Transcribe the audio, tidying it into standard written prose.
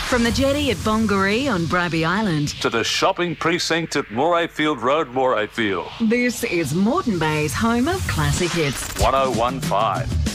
From the jetty at Bongaree on Bribie Island to the shopping precinct at Morayfield Road, Morayfield. this is Moreton Bay's home of classic hits. 1015.